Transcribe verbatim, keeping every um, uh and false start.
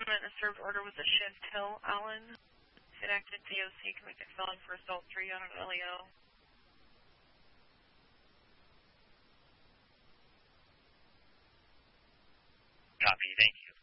in the served order was a Chantel Allen. Inactive D O C, convicted felon for assault three on an L E O. Copy, thank you.